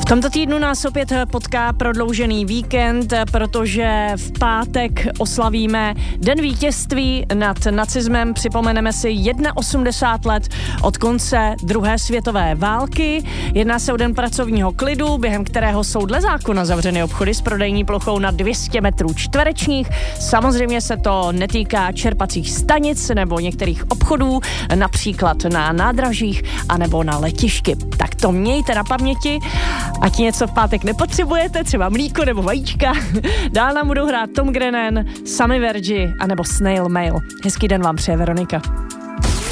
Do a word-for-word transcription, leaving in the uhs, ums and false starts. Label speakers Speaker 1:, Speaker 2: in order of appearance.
Speaker 1: tomto týdnu nás opět potká prodloužený víkend, protože v pátek oslavíme Den vítězství nad nacismem. Připomeneme si osmdesát jedna let od konce druhé světové války. Jedná se o den pracovního klidu, během kterého jsou dle zákona zavřeny obchody s prodejní plochou na dvě stě metrů čtverečních. Samozřejmě se to netýká čerpacích stanic nebo některých obchodů, například na nádražích anebo na letišti. Tak to mějte na paměti. Ať něco v pátek nepotřebujete, třeba mlíko nebo vajíčka. Dál nám budou hrát Tom Grennan, Sammy Vergi anebo Snail Mail. Hezký den vám přeje Veronika.